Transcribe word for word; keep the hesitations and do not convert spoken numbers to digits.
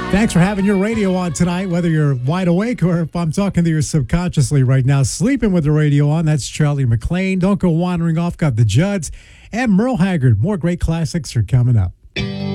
Thanks for having your radio on tonight, whether you're wide awake or if I'm talking to you subconsciously right now. Sleeping with the radio on, that's Charlie McLean. Don't go wandering off, got the Judds. And Merle Haggard. More great classics are coming up.